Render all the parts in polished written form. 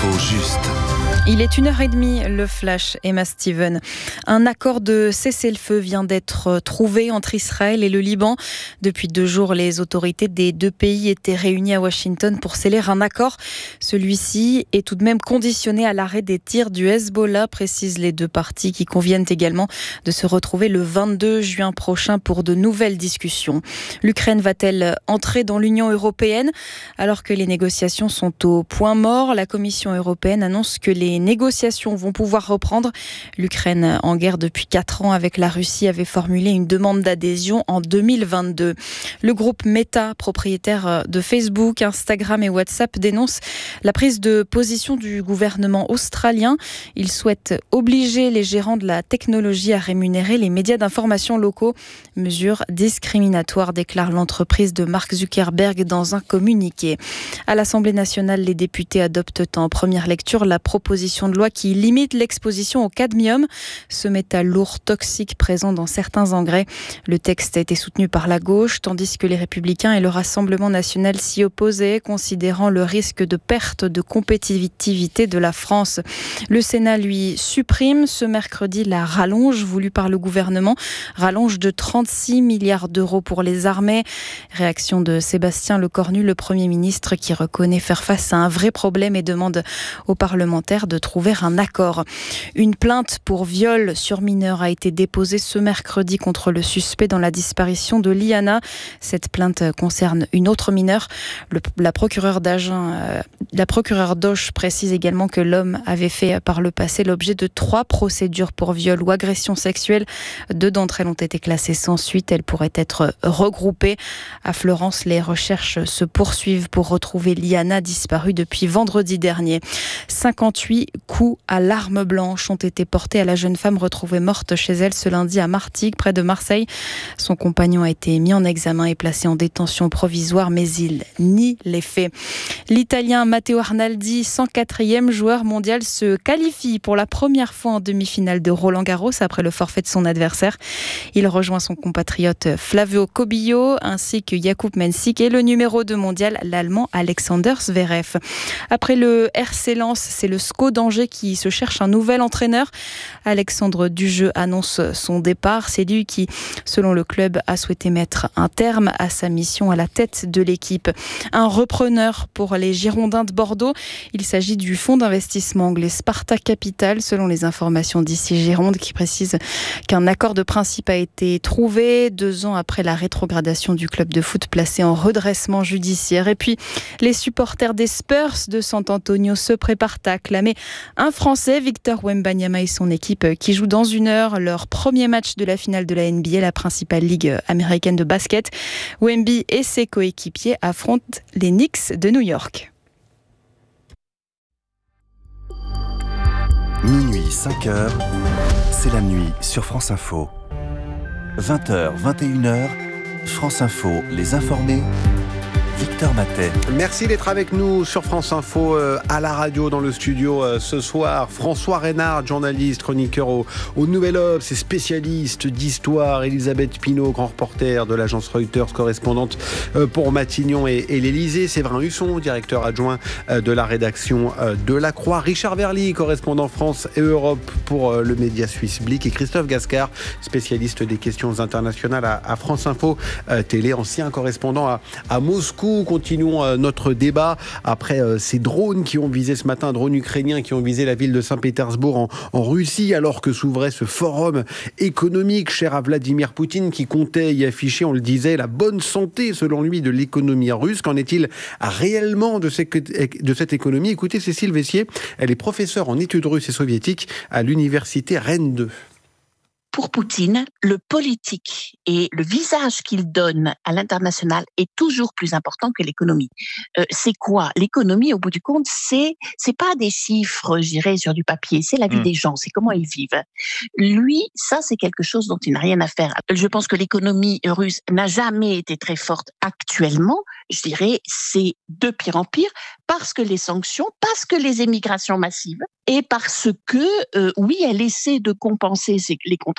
L'info juste. Il est 1h30, le flash, Emma Steven. Un accord de cessez-le-feu vient d'être trouvé entre Israël et le Liban. Depuis 2 jours, les autorités des 2 pays étaient réunies à Washington pour sceller un accord. Celui-ci est tout de même conditionné à l'arrêt des tirs du Hezbollah, précisent les 2 parties, qui conviennent également de se retrouver le 22 juin prochain pour de nouvelles discussions. L'Ukraine va-t-elle entrer dans l'Union européenne ? Alors que les négociations sont au point mort, la Commission européenne annonce que les négociations vont pouvoir reprendre. L'Ukraine, en guerre depuis 4 ans avec la Russie, avait formulé une demande d'adhésion en 2022. Le groupe Meta, propriétaire de Facebook, Instagram et WhatsApp, dénonce la prise de position du gouvernement australien. Il souhaite obliger les gérants de la technologie à rémunérer les médias d'information locaux. Mesure discriminatoire, déclare l'entreprise de Mark Zuckerberg dans un communiqué. À l'Assemblée nationale, les députés adoptent en première lecture la proposition de loi qui limite l'exposition au cadmium, ce métal lourd toxique présent dans certains engrais. Le texte a été soutenu par la gauche, tandis que les Républicains et le Rassemblement national s'y opposaient, considérant le risque de perte de compétitivité de la France. Le Sénat, lui, supprime ce mercredi la rallonge voulue par le gouvernement, rallonge de 36 milliards d'euros pour les armées. Réaction de Sébastien Lecornu, le Premier ministre, qui reconnaît faire face à un vrai problème et demande aux parlementaires de trouver un accord. Une plainte pour viol sur mineur a été déposée ce mercredi contre le suspect dans la disparition de Liana. Cette plainte concerne une autre mineure. La procureure d'Auch précise également que l'homme avait fait par le passé l'objet de 3 procédures pour viol ou agression sexuelle. 2 d'entre elles ont été classées sans suite. Elles pourraient être regroupées. À Florence, les recherches se poursuivent pour retrouver Liana, disparue depuis vendredi dernier. 58 coups à l'arme blanche ont été portés à la jeune femme retrouvée morte chez elle ce lundi à Martigues, près de Marseille. Son compagnon a été mis en examen et placé en détention provisoire, mais il nie les faits. L'Italien Matteo Arnaldi, 104e joueur mondial, se qualifie pour la première fois en demi-finale de Roland-Garros après le forfait de son adversaire. Il rejoint son compatriote Flavio Cobillo ainsi que Jakub Mensik et le numéro 2 mondial, l'Allemand Alexander Zverev. Après le RC Lens, c'est le SCO d'Angers qui se cherche un nouvel entraîneur. Alexandre Dujeu annonce son départ. C'est lui qui, selon le club, a souhaité mettre un terme à sa mission à la tête de l'équipe. Un repreneur pour les Girondins de Bordeaux. Il s'agit du fonds d'investissement anglais Sparta Capital, selon les informations d'ici Gironde, qui précise qu'un accord de principe a été trouvé 2 ans après la rétrogradation du club de foot placé en redressement judiciaire. Et puis, les supporters des Spurs de San Antonio se préparent à acclamer un Français, Victor Wembanyama, et son équipe qui jouent dans 1 heure leur premier match de la finale de la NBA, la principale ligue américaine de basket. Wemby et ses coéquipiers affrontent les Knicks de New York. Minuit, 5h, c'est la nuit sur France Info. 20h, 21h, France Info, les informés. Victor Matet. Merci d'être avec nous sur France Info, à la radio, dans le studio ce soir. François Reynard, journaliste, chroniqueur au Nouvel Obs et spécialiste d'histoire. Elisabeth Pinault, grand reporter de l'agence Reuters, correspondante pour Matignon et l'Élysée. Séverin Husson, directeur adjoint de la rédaction de La Croix. Richard Verly, correspondant France et Europe pour le média suisse Blick. Et Christophe Gascard, spécialiste des questions internationales à France Info Télé, ancien correspondant à Moscou. Continuons notre débat après ces drones qui ont visé ce matin, drones ukrainiens qui ont visé la ville de Saint-Pétersbourg en Russie, alors que s'ouvrait ce forum économique cher à Vladimir Poutine, qui comptait y afficher, on le disait, la bonne santé selon lui de l'économie russe. Qu'en est-il réellement de cette économie ? Écoutez Cécile Vessier, elle est professeure en études russes et soviétiques à l'université Rennes 2. Pour Poutine, le politique et le visage qu'il donne à l'international est toujours plus important que l'économie. C'est quoi ? L'économie, au bout du compte, c'est pas des chiffres, je dirais, sur du papier, c'est la vie des gens, c'est comment ils vivent. Lui, ça, c'est quelque chose dont il n'a rien à faire. Je pense que l'économie russe n'a jamais été très forte actuellement. Je dirais, c'est de pire en pire parce que les sanctions, parce que les émigrations massives et parce que, oui, elle essaie de compenser les contraintes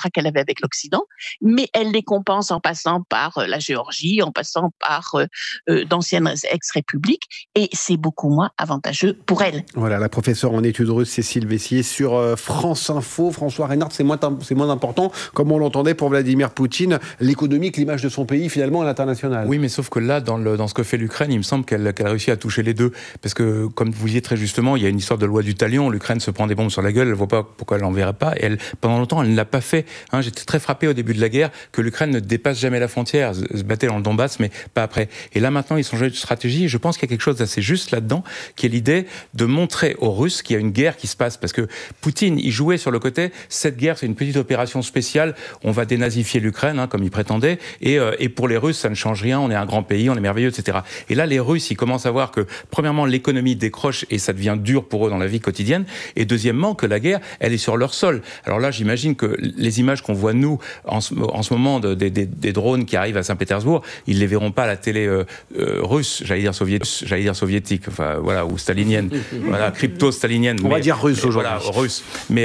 contrats qu'elle avait avec l'Occident, mais elle les compense en passant par la Géorgie, en passant par d'anciennes ex-républiques, et c'est beaucoup moins avantageux pour elle. Voilà, la professeure en études russes Cécile Vessier sur France Info. François Reynard, c'est moins important, comme on l'entendait pour Vladimir Poutine, l'économique, l'image de son pays finalement à l'international. Oui, mais sauf que là, dans ce que fait l'Ukraine, il me semble qu'elle a réussi à toucher les deux. Parce que, comme vous disiez très justement, il y a une histoire de loi du talion. L'Ukraine se prend des bombes sur la gueule, elle ne voit pas pourquoi elle l'enverrait pas. Et pendant longtemps, elle ne l'a pas fait. J'étais très frappé au début de la guerre que l'Ukraine ne dépasse jamais la frontière, se battait dans le Donbass, mais pas après. Et là, maintenant, ils sont changés de stratégie. Et je pense qu'il y a quelque chose d'assez juste là-dedans, qui est l'idée de montrer aux Russes qu'il y a une guerre qui se passe. Parce que Poutine, il jouait sur le côté, cette guerre, c'est une petite opération spéciale, on va dénazifier l'Ukraine, comme il prétendait, et pour les Russes, ça ne change rien, on est un grand pays, on est merveilleux, etc. Et là, les Russes, ils commencent à voir que, premièrement, l'économie décroche et ça devient dur pour eux dans la vie quotidienne, et deuxièmement, que la guerre, elle est sur leur sol. Alors là, j'imagine que les images qu'on voit, nous, en ce moment, des drones qui arrivent à Saint-Pétersbourg, ils les verront pas à la télé russe, j'allais dire soviétique, enfin, voilà, ou stalinienne, voilà, crypto-stalinienne. On va dire russe aujourd'hui. Voilà, russe.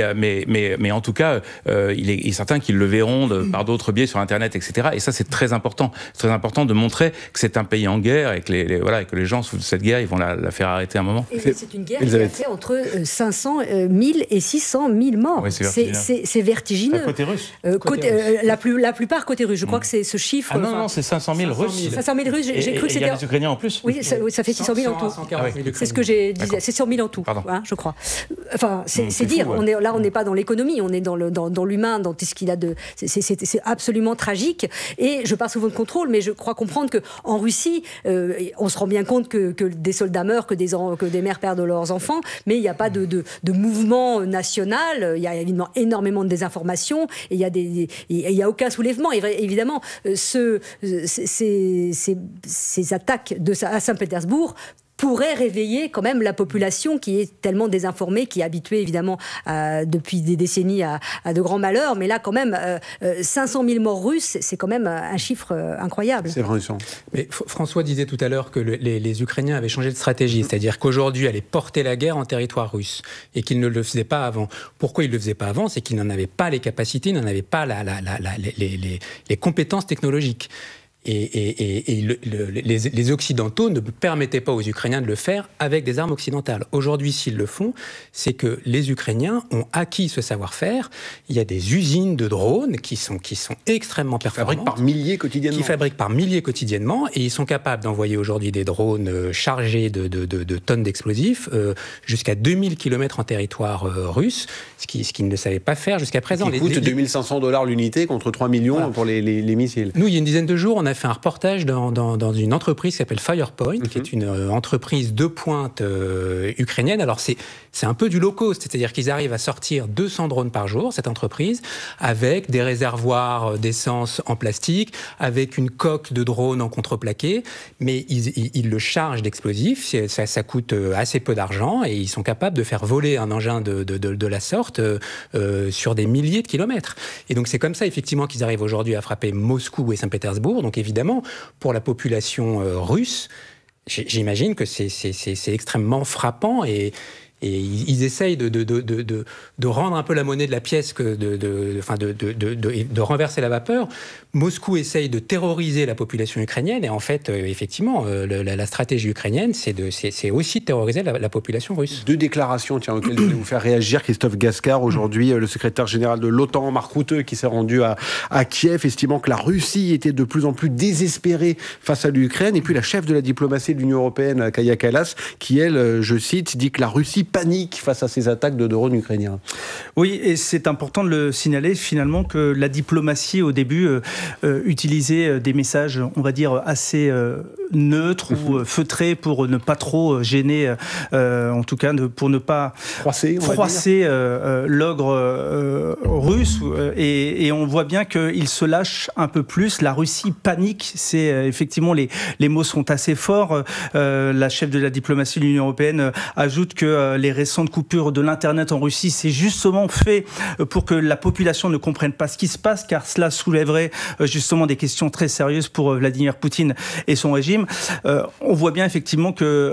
Mais en tout cas, il est certain qu'ils le verront par d'autres biais sur Internet, etc. Et ça, c'est très important. C'est très important de montrer que c'est un pays en guerre et que les gens, sous cette guerre, ils vont la faire arrêter un moment. Et c'est une guerre qui a fait entre 500 000 et 600 000 morts. Oui, c'est vertigineux. Côté russe. La plupart côté russe. Je crois que c'est ce chiffre. Ah non, c'est 500 000 Russes. 500 000 Russes. J'ai cru que c'était. Il y a les Ukrainiens en plus. Oui, ça fait 600 000 en tout. C'est ce que j'ai dit. C'est 100 000 en tout, je crois. Enfin, c'est dire. Fou, ouais. On n'est pas dans l'économie, on est dans l'humain, dans tout ce qu'il a de. C'est absolument tragique. Et je parle souvent de contrôle, mais je crois comprendre qu'en Russie, on se rend bien compte que des soldats meurent, que des mères perdent leurs enfants, mais il n'y a pas de mouvement national. Il y a énormément de désinformation et il n'y a aucun soulèvement. Et évidemment, ces attaques à Saint-Pétersbourg pourrait réveiller quand même la population qui est tellement désinformée, qui est habituée évidemment depuis des décennies à de grands malheurs. Mais là, quand même, 500 000 morts russes, c'est quand même un chiffre incroyable. C'est vrai. Mais François disait tout à l'heure que les Ukrainiens avaient changé de stratégie, c'est-à-dire qu'aujourd'hui, allaient porter la guerre en territoire russe et qu'ils ne le faisaient pas avant. Pourquoi ils ne le faisaient pas avant ? C'est qu'ils n'en avaient pas les capacités, ils n'en avaient pas les compétences technologiques. Et les Occidentaux ne permettaient pas aux Ukrainiens de le faire avec des armes occidentales. Aujourd'hui, s'ils le font, c'est que les Ukrainiens ont acquis ce savoir-faire. Il y a des usines de drones qui sont extrêmement performantes. Qui fabriquent par milliers quotidiennement. Et ils sont capables d'envoyer aujourd'hui des drones chargés de tonnes d'explosifs jusqu'à 2000 km en territoire russe, ce qu'ils ne savaient pas faire jusqu'à présent. Qui coûte $2 500 l'unité contre 3 millions voilà. Pour les missiles. Nous, il y a une dizaine de jours, on a fait un reportage dans une entreprise qui s'appelle Firepoint, qui est une entreprise de pointe ukrainienne. Alors, c'est un peu du low cost, c'est-à-dire qu'ils arrivent à sortir 200 drones par jour, cette entreprise, avec des réservoirs d'essence en plastique, avec une coque de drone en contreplaqué, mais ils le chargent d'explosifs, ça coûte assez peu d'argent, et ils sont capables de faire voler un engin de la sorte sur des milliers de kilomètres. Et donc, c'est comme ça, effectivement, qu'ils arrivent aujourd'hui à frapper Moscou et Saint-Pétersbourg. Donc, évidemment, pour la population russe, j'imagine que c'est extrêmement frappant et ils essayent de rendre un peu la monnaie de la pièce, de renverser la vapeur. Moscou essaye de terroriser la population ukrainienne et en fait, effectivement, la stratégie ukrainienne, c'est aussi de terroriser la population russe. Deux déclarations, auxquelles je vais vous faire réagir. Christophe Gascard, aujourd'hui, le secrétaire général de l'OTAN, Marc Rutte, qui s'est rendu à Kiev, estimant que la Russie était de plus en plus désespérée face à l'Ukraine. Et puis la chef de la diplomatie de l'Union européenne, Kaja Kallas, qui, elle, je cite, dit que la Russie panique face à ces attaques de drones ukrainiens. Oui, et c'est important de le signaler finalement que la diplomatie au début utilisait des messages, on va dire, assez neutres ou feutrés pour ne pas trop gêner, en tout cas pour ne pas froisser l'ogre russe. Et on voit bien qu'il se lâche un peu plus. La Russie panique. C'est effectivement les mots sont assez forts. La chef de la diplomatie de l'Union européenne ajoute que les récentes coupures de l'Internet en Russie, c'est justement fait pour que la population ne comprenne pas ce qui se passe, car cela soulèverait justement des questions très sérieuses pour Vladimir Poutine et son régime. On voit bien effectivement que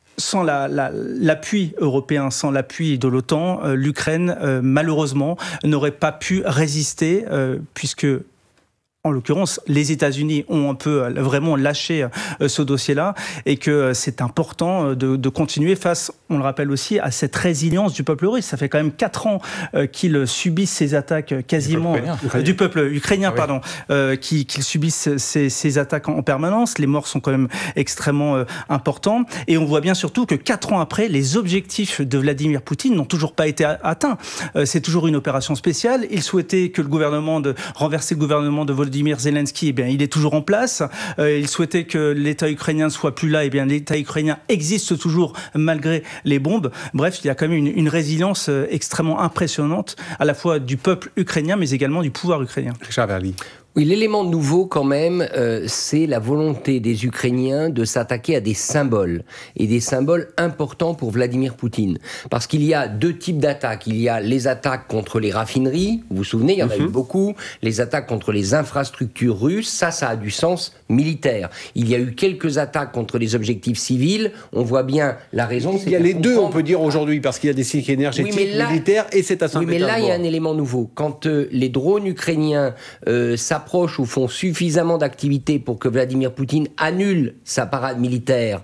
sans l'appui européen, sans l'appui de l'OTAN, l'Ukraine, malheureusement, n'aurait pas pu résister, puisque, en l'occurrence, les États-Unis ont un peu vraiment lâché ce dossier-là, et que c'est important de continuer face, on le rappelle aussi, à cette résilience du peuple russe. Ça fait quand même 4 ans qu'ils subissent ces attaques quasiment... Du peuple ukrainien, pardon. Qu'ils subissent ces attaques en permanence. Les morts sont quand même extrêmement importants. Et on voit bien surtout que 4 ans après, les objectifs de Vladimir Poutine n'ont toujours pas été atteints. C'est toujours une opération spéciale. Il souhaitait que renverser le gouvernement de Volodymyr Zelensky, eh bien, il est toujours en place. Il souhaitait que l'État ukrainien ne soit plus là. Eh bien, l'État ukrainien existe toujours malgré les bombes. Bref, il y a quand même une résilience extrêmement impressionnante, à la fois du peuple ukrainien, mais également du pouvoir ukrainien. Richard Verly. Oui, l'élément nouveau quand même, c'est la volonté des Ukrainiens de s'attaquer à des symboles, et des symboles importants pour Vladimir Poutine. Parce qu'il y a 2 types d'attaques. Il y a les attaques contre les raffineries, vous vous souvenez, il y en a eu beaucoup, les attaques contre les infrastructures russes, ça a du sens militaire. Il y a eu quelques attaques contre les objectifs civils, on voit bien la raison. Il y a les deux, on peut dire aujourd'hui, parce qu'il y a des cycles énergétiques, militaires, et c'est à Saint-Pétersbourg. Oui, mais là, il y a un élément nouveau. Quand les drones ukrainiens s'approchent ou font suffisamment d'activités pour que Vladimir Poutine annule sa parade militaire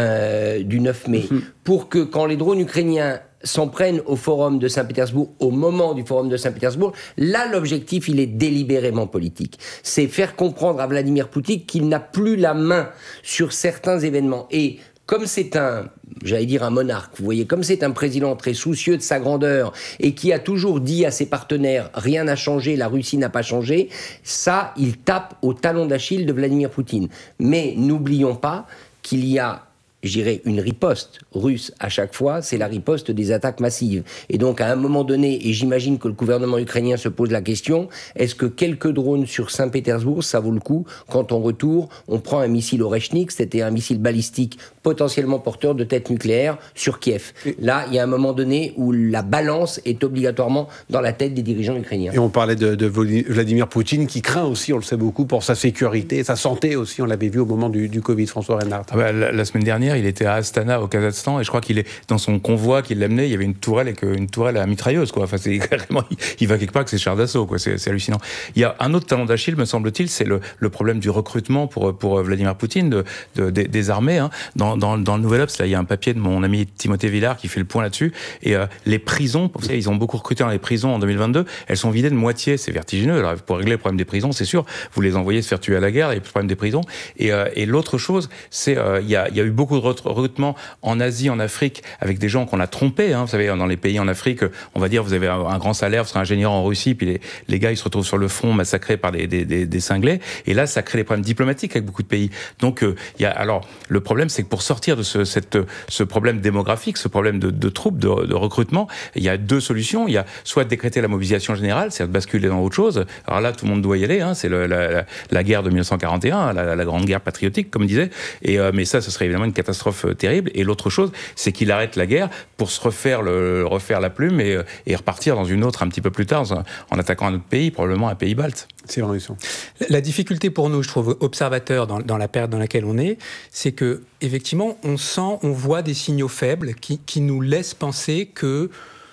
du 9 mai, pour que quand les drones ukrainiens s'en prennent au forum de Saint-Pétersbourg, au moment du forum de Saint-Pétersbourg, là, l'objectif, il est délibérément politique. C'est faire comprendre à Vladimir Poutine qu'il n'a plus la main sur certains événements. Et comme c'est un monarque, vous voyez, comme c'est un président très soucieux de sa grandeur et qui a toujours dit à ses partenaires « rien n'a changé, la Russie n'a pas changé », ça, il tape au talon d'Achille de Vladimir Poutine. Mais n'oublions pas qu'il y a, je dirais, une riposte russe à chaque fois, c'est la riposte des attaques massives. Et donc, à un moment donné, et j'imagine que le gouvernement ukrainien se pose la question, est-ce que quelques drones sur Saint-Pétersbourg, ça vaut le coup quand en retour, on prend un missile Oreshnik, c'était un missile balistique potentiellement porteur de têtes nucléaires sur Kiev. Là, il y a un moment donné où la balance est obligatoirement dans la tête des dirigeants ukrainiens. Et on parlait de Vladimir Poutine, qui craint aussi, on le sait beaucoup, pour sa sécurité, sa santé aussi, on l'avait vu au moment du Covid, François Reynard. La semaine dernière, il était à Astana, au Kazakhstan, et je crois qu'il est dans son convoi qui l'amenait, il y avait une tourelle à mitrailleuse, quoi. Enfin, c'est carrément, il va quelque part avec ses chars d'assaut, quoi. C'est hallucinant. Il y a un autre talon d'Achille, me semble-t-il, c'est le problème du recrutement pour Vladimir Poutine, des armées. Hein. Dans le Nouvel Obs, là, il y a un papier de mon ami Timothée Villard qui fait le point là-dessus. Et les prisons, vous savez, ils ont beaucoup recruté dans les prisons en 2022. Elles sont vidées de moitié. C'est vertigineux. Alors, pour régler le problème des prisons, c'est sûr, vous les envoyez se faire tuer à la guerre, il y a plus de problème des prisons. Et l'autre chose, c'est il y a eu beaucoup de recrutement en Asie, en Afrique, avec des gens qu'on a trompés. Hein. Vous savez, dans les pays en Afrique, on va dire, vous avez un grand salaire, vous serez ingénieur en Russie, puis les gars, ils se retrouvent sur le front massacrés par des cinglés. Et là, ça crée des problèmes diplomatiques avec beaucoup de pays. Donc, alors, le problème, c'est que pour sortir de ce problème démographique, ce problème de troupes, de recrutement, il y a 2 solutions. Il y a soit décréter la mobilisation générale, c'est-à-dire de basculer dans autre chose. Alors là, tout le monde doit y aller. Hein. C'est la guerre de 1941, la grande guerre patriotique, comme disait. Mais ça, ce serait évidemment une catastrophe terrible. Et l'autre chose, c'est qu'il arrête la guerre pour se refaire la plume et repartir dans une autre un petit peu plus tard, en attaquant un autre pays, probablement un pays balte. C'est vrai. La difficulté pour nous, je trouve, observateurs dans la période dans laquelle on est, c'est que effectivement, on voit des signaux faibles qui nous laissent penser que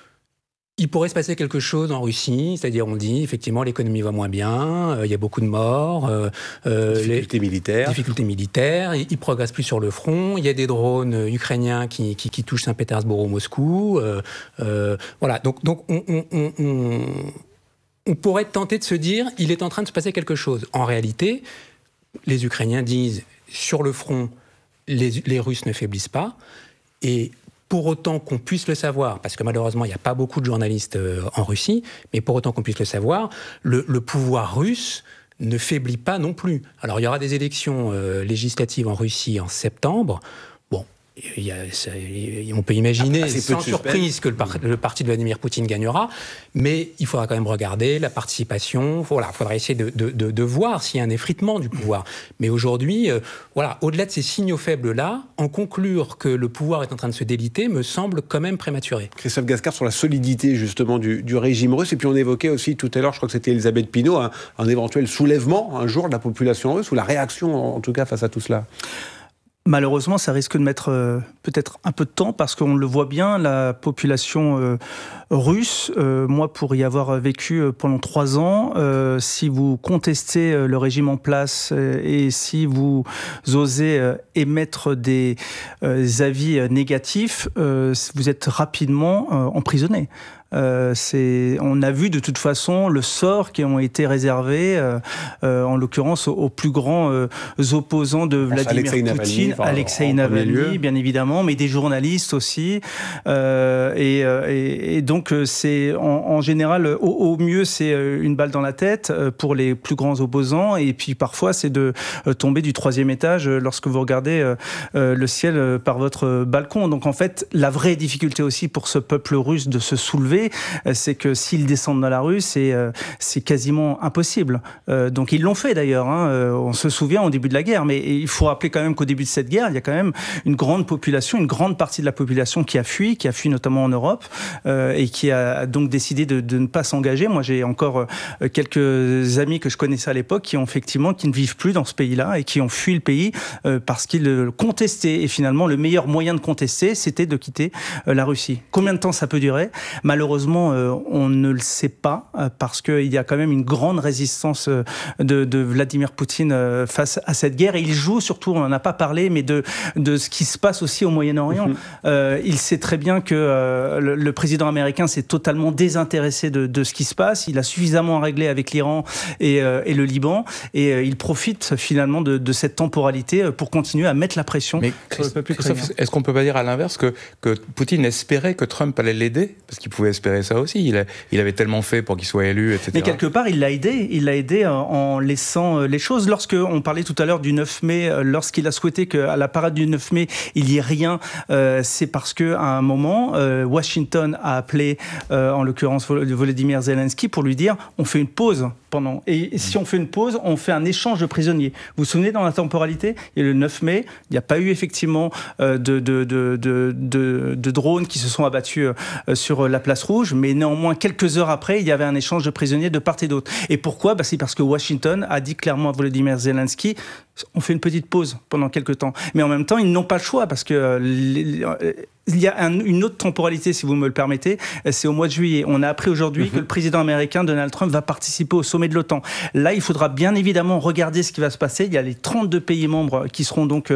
il pourrait se passer quelque chose en Russie, c'est-à-dire on dit effectivement l'économie va moins bien, il y a beaucoup de morts, difficultés militaires, ils progressent plus sur le front, il y a des drones ukrainiens qui touchent Saint-Pétersbourg ou Moscou, voilà. Donc on pourrait tenter de se dire il est en train de se passer quelque chose. En réalité, les Ukrainiens disent sur le front les Russes ne faiblissent pas, et pour autant qu'on puisse le savoir, parce que malheureusement, il n'y a pas beaucoup de journalistes en Russie, mais pour autant qu'on puisse le savoir, le pouvoir russe ne faiblit pas non plus. Alors, il y aura des élections législatives en Russie en septembre. Bon, on peut imaginer sans surprise que le parti de Vladimir Poutine gagnera, mais il faudra quand même regarder la participation. Voilà, il faudra essayer de voir s'il y a un effritement du pouvoir. Mais aujourd'hui, au-delà de ces signaux faibles-là, en conclure que le pouvoir est en train de se déliter me semble quand même prématuré. Christophe Gascard, sur la solidité justement du régime russe, et puis on évoquait aussi tout à l'heure, je crois que c'était Elisabeth Pinault, un éventuel soulèvement un jour de la population russe, ou la réaction en tout cas face à tout cela. Malheureusement, ça risque de mettre peut-être un peu de temps parce qu'on le voit bien, la population russe, moi pour y avoir vécu pendant 3 ans, si vous contestez le régime en place et si vous osez émettre des avis négatifs, vous êtes rapidement emprisonné. On a vu de toute façon le sort qui ont été réservés, en l'occurrence aux plus grands opposants de Vladimir Poutine, Alexei Navalny, bien évidemment, mais des journalistes aussi. Et donc c'est en général au mieux c'est une balle dans la tête pour les plus grands opposants, et puis parfois c'est de tomber du 3e étage lorsque vous regardez le ciel par votre balcon. Donc en fait la vraie difficulté aussi pour ce peuple russe de se soulever, c'est que s'ils descendent dans la rue, c'est quasiment impossible. Donc ils l'ont fait d'ailleurs, on se souvient au début de la guerre, mais il faut rappeler quand même qu'au début de cette guerre, il y a quand même une grande population, une grande partie de la population qui a fui notamment en Europe, et qui a donc décidé de ne pas s'engager. Moi j'ai encore quelques amis que je connaissais à l'époque qui ne vivent plus dans ce pays-là et qui ont fui le pays parce qu'ils contestaient, et finalement le meilleur moyen de contester, c'était de quitter la Russie. Combien de temps ça peut durer ? Malheureusement, on ne le sait pas parce qu'il y a quand même une grande résistance de Vladimir Poutine face à cette guerre. Et il joue surtout, on n'en a pas parlé, mais de ce qui se passe aussi au Moyen-Orient. Il sait très bien que le président américain s'est totalement désintéressé de ce qui se passe. Il a suffisamment réglé avec l'Iran et le Liban, et il profite finalement de cette temporalité pour continuer à mettre la pression sur le peuple ukrainien. Est-ce qu'on ne peut pas dire à l'inverse que Poutine espérait que Trump allait l'aider ? Parce qu'il pouvait espérer ça aussi. Il avait tellement fait pour qu'il soit élu, etc. Mais quelque part, il l'a aidé en laissant les choses. Lorsqu'on parlait tout à l'heure du 9 mai, lorsqu'il a souhaité qu'à la parade du 9 mai, il n'y ait rien, c'est parce qu'à un moment, Washington a appelé, en l'occurrence Volodymyr Zelensky, pour lui dire on fait une pause pendant. Et si on fait une pause, on fait un échange de prisonniers. Vous vous souvenez, dans la temporalité, il y a le 9 mai, il n'y a pas eu effectivement de drones qui se sont abattus sur la place rouge, mais néanmoins, quelques heures après, il y avait un échange de prisonniers de part et d'autre. Et pourquoi ? C'est parce que Washington a dit clairement à Volodymyr Zelensky, on fait une petite pause pendant quelques temps. Mais en même temps, ils n'ont pas le choix, parce que il y a une autre temporalité, si vous me le permettez, c'est au mois de juillet. On a appris aujourd'hui que le président américain, Donald Trump, va participer au sommet de l'OTAN. Là, il faudra bien évidemment regarder ce qui va se passer. Il y a les 32 pays membres qui seront donc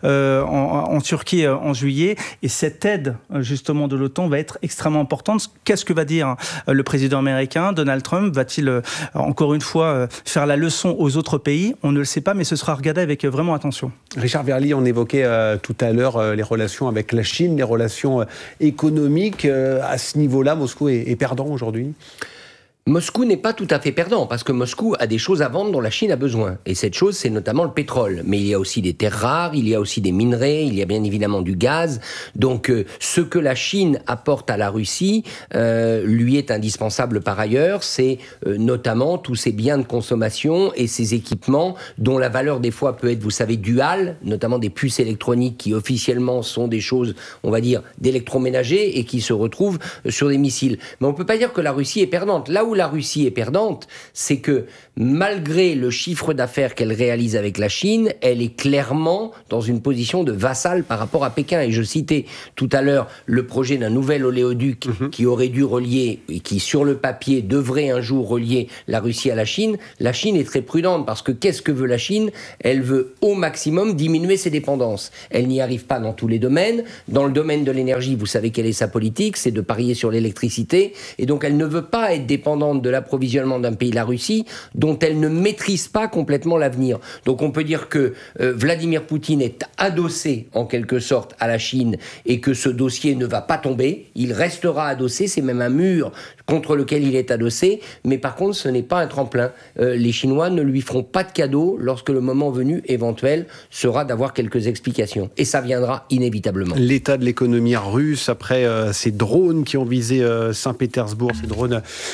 en Turquie en juillet. Et cette aide, justement, de l'OTAN va être extrêmement importante. Qu'est-ce que va dire le président américain, Donald Trump ? Va-t-il, encore une fois, faire la leçon aux autres pays ? On ne le sait pas, mais ce sera regardé avec vraiment attention. Richard Verly, on évoquait tout à l'heure les relations avec la Chine, les relations économiques. À ce niveau-là, Moscou est perdant aujourd'hui ? Moscou n'est pas tout à fait perdant, parce que Moscou a des choses à vendre dont la Chine a besoin. Et cette chose, c'est notamment le pétrole. Mais il y a aussi des terres rares, il y a aussi des minerais, il y a bien évidemment du gaz. Donc ce que la Chine apporte à la Russie lui est indispensable par ailleurs. C'est notamment tous ces biens de consommation et ces équipements dont la valeur des fois peut être, vous savez, duale, notamment des puces électroniques qui officiellement sont des choses, on va dire, d'électroménager et qui se retrouvent sur des missiles. Mais on ne peut pas dire que la Russie est perdante. Là où la Russie est perdante, c'est que malgré le chiffre d'affaires qu'elle réalise avec la Chine, elle est clairement dans une position de vassal par rapport à Pékin. Et je citais tout à l'heure le projet d'un nouvel oléoduc qui aurait dû relier, et qui sur le papier devrait un jour relier la Russie à la Chine. La Chine est très prudente parce que qu'est-ce que veut la Chine ? Elle veut au maximum diminuer ses dépendances. Elle n'y arrive pas dans tous les domaines. Dans le domaine de l'énergie, vous savez quelle est sa politique, c'est de parier sur l'électricité. Et donc elle ne veut pas être dépendante de l'approvisionnement d'un pays, la Russie, dont elle ne maîtrise pas complètement l'avenir. Donc on peut dire que Vladimir Poutine est adossé en quelque sorte à la Chine et que ce dossier ne va pas tomber. Il restera adossé, c'est même un mur contre lequel il est adossé, mais par contre ce n'est pas un tremplin. Les Chinois ne lui feront pas de cadeau lorsque le moment venu éventuel sera d'avoir quelques explications. Et ça viendra inévitablement. L'état de l'économie russe après ces drones qui ont visé Saint-Pétersbourg, ces drones ukrainiens,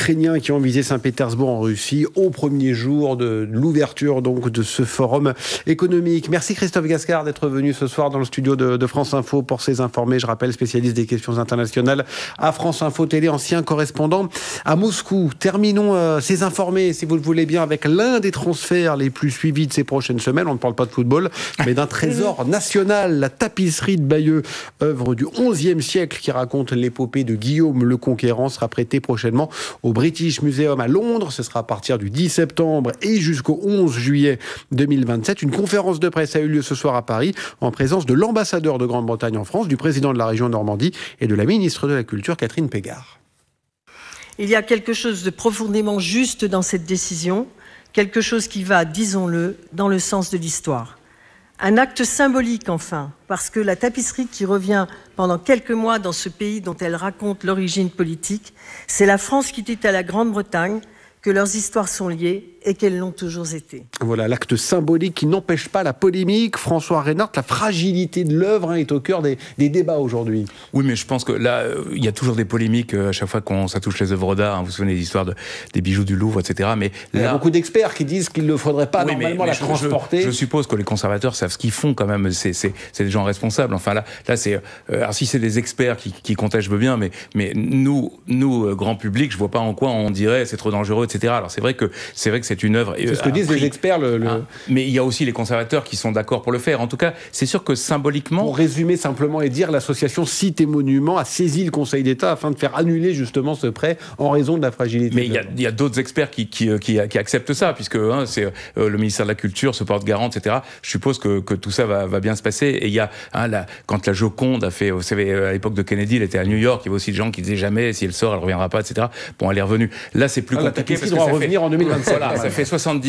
Ukrainiens qui ont visé Saint-Pétersbourg en Russie au premier jour de l'ouverture donc de ce forum économique. Merci Christophe Gascard d'être venu ce soir dans le studio de France Info pour ces informés. Je rappelle, spécialiste des questions internationales à France Info Télé, ancien correspondant à Moscou. Terminons ces informés, si vous le voulez bien, avec l'un des transferts les plus suivis de ces prochaines semaines. On ne parle pas de football, mais d'un trésor national, la tapisserie de Bayeux, œuvre du XIe siècle qui raconte l'épopée de Guillaume le Conquérant, sera prêtée prochainement au British Museum à Londres. Ce sera à partir du 10 septembre et jusqu'au 11 juillet 2027. Une conférence de presse a eu lieu ce soir à Paris en présence de l'ambassadeur de Grande-Bretagne en France, du président de la région Normandie et de la ministre de la Culture, Catherine Pégard. Il y a quelque chose de profondément juste dans cette décision, quelque chose qui va, disons-le, dans le sens de l'histoire. Un acte symbolique enfin, parce que la tapisserie qui revient pendant quelques mois dans ce pays dont elle raconte l'origine politique, c'est la France qui dit à la Grande-Bretagne que leurs histoires sont liées et qu'elles l'ont toujours été. Voilà, l'acte symbolique qui n'empêche pas la polémique. François Reynard, la fragilité de l'œuvre est au cœur des débats aujourd'hui. Oui, mais je pense que là, il y a toujours des polémiques à chaque fois qu'on ça touche les œuvres d'art. Vous vous souvenez des histoires des bijoux du Louvre, etc. Mais il y a beaucoup d'experts qui disent qu'il ne faudrait pas normalement la transporter. Je suppose que les conservateurs savent ce qu'ils font quand même. C'est des gens responsables. Enfin là c'est alors si c'est des experts qui comptaient, je veux bien, mais nous grand public, je vois pas en quoi on dirait c'est trop dangereux, etc. Alors c'est vrai que c'est une œuvre. C'est ce que disent les experts. Mais il y a aussi les conservateurs qui sont d'accord pour le faire. En tout cas, c'est sûr que symboliquement. Pour résumer simplement et dire, l'association Sites et Monuments a saisi le Conseil d'État afin de faire annuler justement ce prêt en raison de la fragilité. Mais il y a d'autres experts qui acceptent ça, puisque c'est le ministère de la Culture se porte garant, etc. Je suppose que tout ça va bien se passer. Et il y a quand la Joconde a fait, vous savez, à l'époque de Kennedy, elle était à New York. Il y avait aussi des gens qui disaient jamais si elle sort, elle reviendra pas, etc. Bon, elle est revenue. Là, c'est plus compliqué parce que ça revenir en 2027. Voilà, ça fait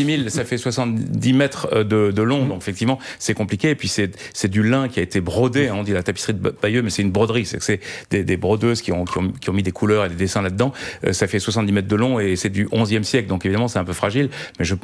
70 mètres de long, donc effectivement, c'est compliqué. Et puis c'est du lin qui a été brodé. On dit la tapisserie de Bayeux, mais c'est une broderie. C'est des brodeuses qui ont mis des couleurs et des dessins là-dedans. Ça fait 70 mètres de long et c'est du XIe siècle. Donc évidemment, c'est un peu fragile. Mais je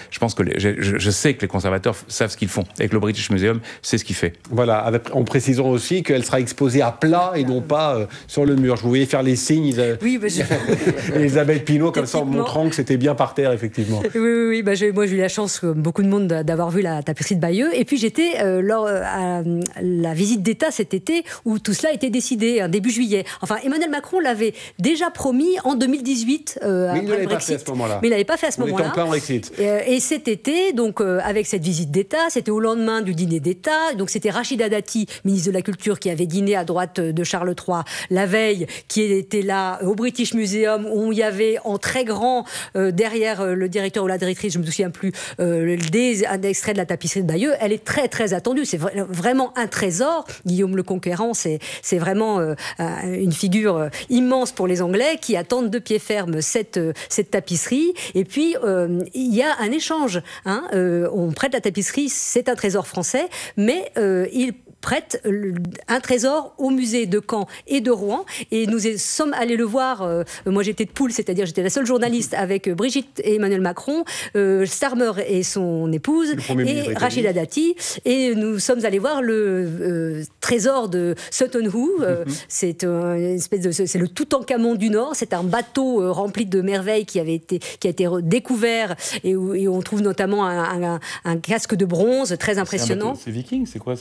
sais que les conservateurs savent ce qu'ils font. Et que le British Museum sait ce qu'il fait. Voilà, en précisant aussi qu'elle sera exposée à plat et non pas sur le mur. Je vous voyais faire les signes. Oui, Elisabeth Pinault, comme ça, en montrant que c'était bien par terre, effectivement. Oui. Moi, j'ai eu la chance, comme beaucoup de monde, d'avoir vu la tapisserie de Bayeux. Et puis, j'étais à la visite d'État cet été où tout cela a été décidé, début juillet. Enfin, Emmanuel Macron l'avait déjà promis en 2018 mais il ne l'avait pas fait à ce moment-là. Mais il n'avait pas fait à ce moment-là. On était en plein Brexit. Et cet été, donc, avec cette visite d'État, c'était au lendemain du dîner d'État. Donc, c'était Rachida Dati, ministre de la Culture, qui avait dîné à droite de Charles III la veille, qui était là au British Museum, où il y avait en très grand, derrière le directeur ou la directrice, je ne me souviens plus, un extrait de la tapisserie de Bayeux. Elle est très très attendue. C'est vraiment un trésor. Guillaume le Conquérant, c'est vraiment une figure immense pour les Anglais qui attendent de pied ferme cette tapisserie. Et puis il y a un échange. On prête la tapisserie, c'est un trésor français, mais il prête un trésor au musée de Caen et de Rouen. Et nous sommes allés le voir. Moi, j'étais de poule, c'est-à-dire j'étais la seule journaliste avec Brigitte et Emmanuel Macron, Starmer et son épouse, et Rachida Dati. Et nous sommes allés voir le trésor de Sutton Hoo. C'est c'est le Toutankhamon du Nord. C'est un bateau rempli de merveilles qui a été découvert et où on trouve notamment un casque de bronze très impressionnant. C'est viking, c'est quoi?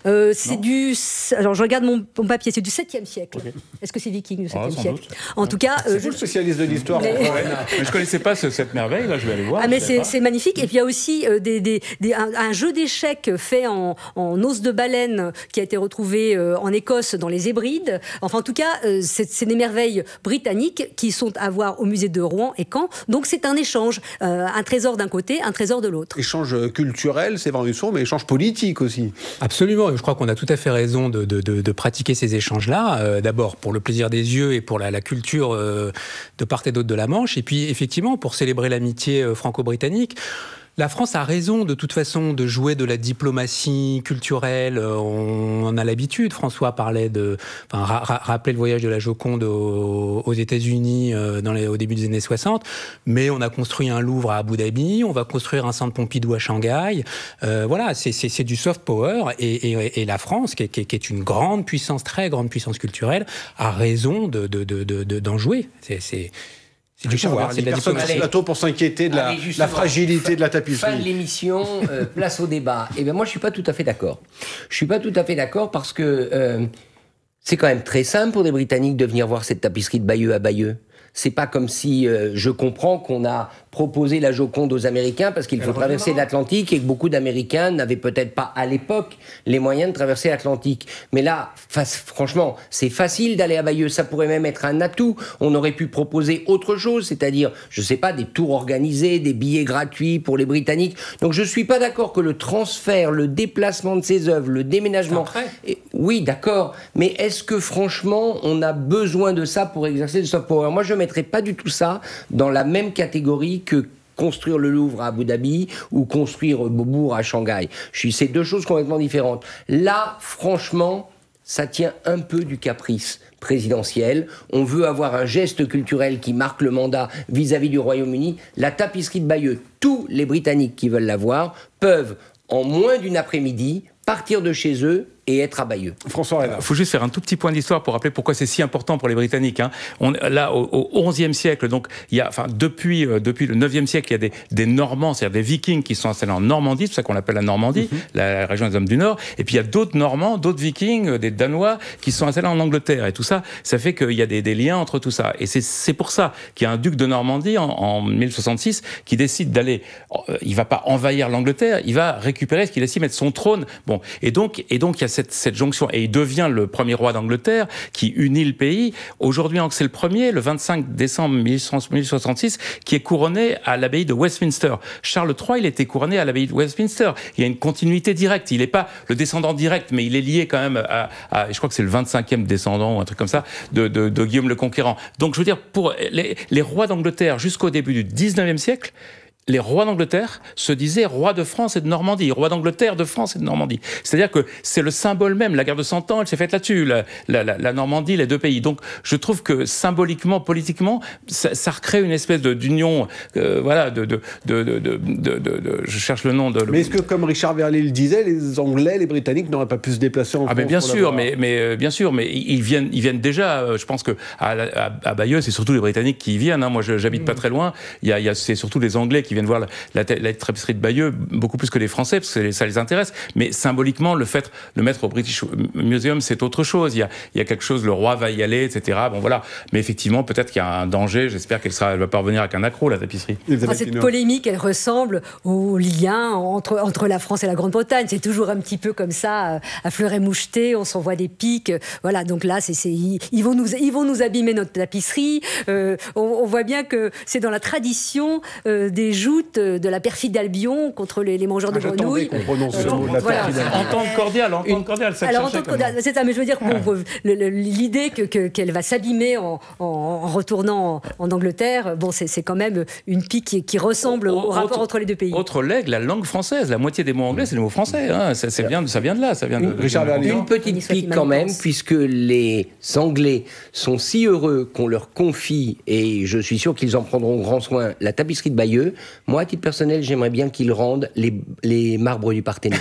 Alors je regarde mon papier, c'est du 7e siècle. Okay. Est-ce que c'est viking du 7e siècle? En tout cas, c'est vous le spécialiste de l'histoire. Mais je connaissais pas cette merveille, là, je vais aller voir. Mais c'est magnifique. Et puis il y a aussi un jeu d'échecs fait en os de baleine qui a été retrouvé en Écosse dans les Hébrides. Enfin, en tout cas, c'est des merveilles britanniques qui sont à voir au musée de Rouen et Caen. Donc c'est un échange, un trésor d'un côté, un trésor de l'autre. Échange culturel, c'est vrai, mais échange politique aussi. Absolument. Je crois qu'on a tout à fait raison de pratiquer ces échanges-là. D'abord pour le plaisir des yeux et pour la culture de part et d'autre de la Manche. Et puis effectivement pour célébrer l'amitié franco-britannique. La France a raison, de toute façon, de jouer de la diplomatie culturelle. On en a l'habitude. François parlait rappelait le voyage de la Joconde aux États-Unis au début des années 60. Mais on a construit un Louvre à Abu Dhabi. On va construire un centre Pompidou à Shanghai. Voilà, c'est du soft power. Et la France, qui est une grande puissance, très grande puissance culturelle, a raison d'en jouer. C'est du pouvoir, c'est de la personne sur ce plateau pour s'inquiéter de la fragilité de la tapisserie. Fin de l'émission, place au débat. Eh bien, moi, je suis pas tout à fait d'accord. Je suis pas tout à fait d'accord parce que c'est quand même très simple pour des Britanniques de venir voir cette tapisserie de Bayeux à Bayeux. C'est pas comme si je comprends qu'on a proposé la Joconde aux Américains parce qu'il faut traverser l'Atlantique et que beaucoup d'Américains n'avaient peut-être pas à l'époque les moyens de traverser l'Atlantique. Mais là, franchement, c'est facile d'aller à Bayeux. Ça pourrait même être un atout. On aurait pu proposer autre chose, c'est-à-dire, je sais pas, des tours organisés, des billets gratuits pour les Britanniques. Donc je suis pas d'accord que le transfert, le déplacement de ces œuvres, le déménagement... Oui, d'accord. Mais est-ce que franchement, on a besoin de ça pour exercer le soft power ? Moi, je mettrais pas du tout ça dans la même catégorie que construire le Louvre à Abu Dhabi ou construire Beaubourg à Shanghai. C'est deux choses complètement différentes. Là, franchement, ça tient un peu du caprice présidentiel. On veut avoir un geste culturel qui marque le mandat vis-à-vis du Royaume-Uni. La tapisserie de Bayeux, tous les Britanniques qui veulent la voir peuvent, en moins d'une après-midi, partir de chez eux et être à Bayeux. François Reynard. Il faut juste faire un tout petit point d'histoire pour rappeler pourquoi c'est si important pour les Britanniques. Là, au XIe siècle, donc, depuis le IXe siècle, il y a des Normands, c'est-à-dire des Vikings qui sont installés en Normandie, c'est pour ça qu'on l'appelle la Normandie, la région des hommes du Nord. Et puis il y a d'autres Normands, d'autres Vikings, des Danois qui sont installés en Angleterre. Et tout ça, ça fait qu'il y a des liens entre tout ça. Et c'est pour ça qu'il y a un duc de Normandie en 1066 qui décide d'aller. Il va pas envahir l'Angleterre, il va récupérer ce qu'il estime être son trône. Bon, et donc il y a cette jonction, et il devient le premier roi d'Angleterre qui unit le pays. Aujourd'hui, c'est le premier, le 25 décembre 1066, qui est couronné à l'abbaye de Westminster. Charles III, il était couronné à l'abbaye de Westminster. Il y a une continuité directe. Il n'est pas le descendant direct, mais il est lié quand même je crois que c'est le 25e descendant ou un truc comme ça de Guillaume le Conquérant. Donc, je veux dire, pour les rois d'Angleterre jusqu'au début du 19e siècle, les rois d'Angleterre se disaient rois de France et de Normandie, rois d'Angleterre, de France et de Normandie. C'est-à-dire que c'est le symbole même. La guerre de 100 ans, elle s'est faite là-dessus. La Normandie, les deux pays. Donc, je trouve que symboliquement, politiquement, ça recrée une espèce d'union. Je cherche le nom de. Mais est-ce que, comme Richard Verlet le disait, les Anglais, les Britanniques n'auraient pas pu se déplacer en France? Mais bien sûr, bien sûr, mais ils viennent déjà. Je pense que à Bayeux, c'est surtout les Britanniques qui y viennent. Moi, j'habite pas très loin. C'est surtout les Anglais qui viennent voir la tapisserie de Bayeux beaucoup plus que les Français, parce que ça les intéresse. Mais symboliquement, le mettre au British Museum, c'est autre chose. Il y a quelque chose, le roi va y aller, etc. Bon, voilà. Mais effectivement, peut-être qu'il y a un danger. J'espère qu'elle va pas revenir avec un accroc, la tapisserie. Cette polémique, elle ressemble au lien entre la France et la Grande-Bretagne. C'est toujours un petit peu comme ça, à fleur et moucheté. On s'envoie des piques. Voilà. Donc là, ils vont nous abîmer notre tapisserie. On voit bien que c'est dans la tradition des joutes de la perfide Albion contre les mangeurs de grenouilles. Qu'on prononce le mot de la perfide Albion. Entente cordiale, ça. Alors, entente cordiale, c'est ça, mais je veux dire, l'idée qu'elle va s'abîmer en retournant en Angleterre, c'est quand même une pique qui ressemble au rapport entre les deux pays. Autre legs, la langue française. La moitié des mots anglais, c'est les mots français. Ça vient de là. Une petite pique quand même, puisque les Anglais sont si heureux qu'on leur confie, et je suis sûr qu'ils en prendront grand soin, la tapisserie de Bayeux. Moi, à titre personnel, j'aimerais bien qu'ils rendent les marbres du Parthénon.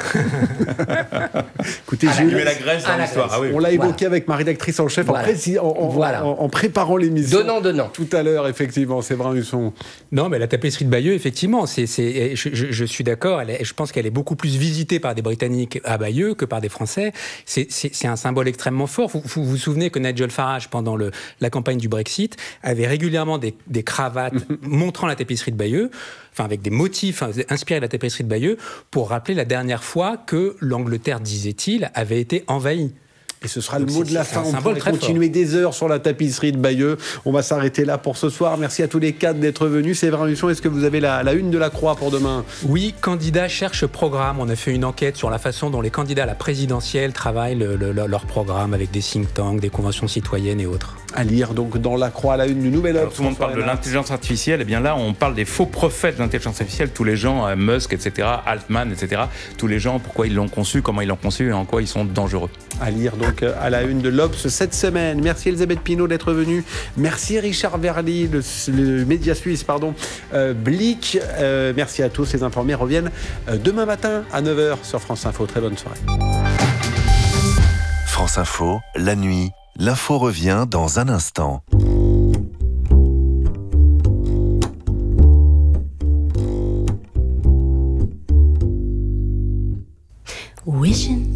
Écoutez, la Grèce dans l'histoire. On l'a évoqué avec ma rédactrice en chef en préparant l'émission. Donnant. Tout à l'heure, effectivement, c'est vrai, Husson. Non, mais la tapisserie de Bayeux, effectivement, je suis d'accord. Je pense qu'elle est beaucoup plus visitée par des Britanniques à Bayeux que par des Français. C'est un symbole extrêmement fort. Vous vous souvenez que Nigel Farage, pendant la campagne du Brexit, avait régulièrement des cravates montrant la tapisserie de Bayeux, avec des motifs inspirés de la tapisserie de Bayeux, pour rappeler la dernière fois que l'Angleterre, disait-il, avait été envahie. Et ce sera le mot de la fin. On pourrait continuer des heures sur la tapisserie de Bayeux. On va s'arrêter là pour ce soir. Merci à tous les quatre d'être venus. Séverin Husson, est-ce que vous avez la une de la Croix pour demain? Oui, candidats cherchent programme. On a fait une enquête sur la façon dont les candidats à la présidentielle travaillent leur programme avec des think tanks, des conventions citoyennes et autres. À lire donc dans la Croix, à la une du Nouvel Obs. Tout le monde parle de l'intelligence artificielle. Et bien là, on parle des faux prophètes de l'intelligence artificielle. Tous les gens, Musk, etc., Altman, etc. Tous les gens, pourquoi ils l'ont conçu, comment ils l'ont conçu et en quoi ils sont dangereux. À lire donc à la une de l'Obs cette semaine. Merci Elisabeth Pinault d'être venue. Merci Richard Verly, le média suisse, Blick. Merci à tous. Les informés reviennent demain matin à 9h sur France Info. Très bonne soirée. France Info, la nuit. L'info revient dans un instant. wishing